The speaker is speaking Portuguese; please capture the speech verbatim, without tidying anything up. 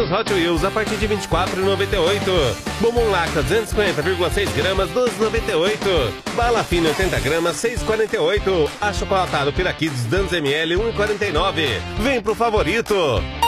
carrinhos Hot Wheels a partir de vinte e quatro reais e noventa e oito centavos. Bombom Lacta duzentos e cinquenta vírgula seis gramas, doze reais e noventa e oito centavos. Bala Fina oitenta gramas, seis reais e quarenta e oito centavos. Achocolatado Piraquids duzentos mililitros, um real e quarenta e nove centavos. Vem pro favorito!